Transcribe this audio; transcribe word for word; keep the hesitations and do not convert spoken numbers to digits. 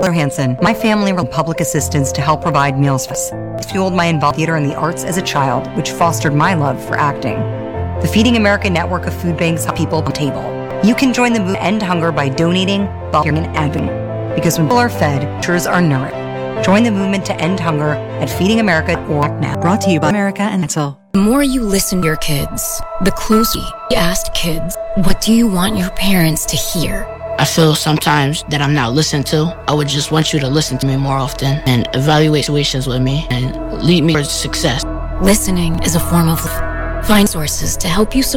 Hansen, my family received public assistance to help provide meals for us. It fueled my involvement in theater and the arts as a child, which fostered my love for acting. The Feeding America network of food banks help people on the table. You can join the movement to end hunger by donating, volunteering, and advocating. Because when people are fed, cultures are nourished. Join the movement to end hunger at feeding america dot org now. Brought to you by America and Excel. The more you listen to your kids, the closer you ask kids, what do you want your parents to hear? I feel sometimes that I'm not listened to. I would just want you to listen to me more often and evaluate situations with me and lead me towards success. Listening is a form of love. Find sources to help you support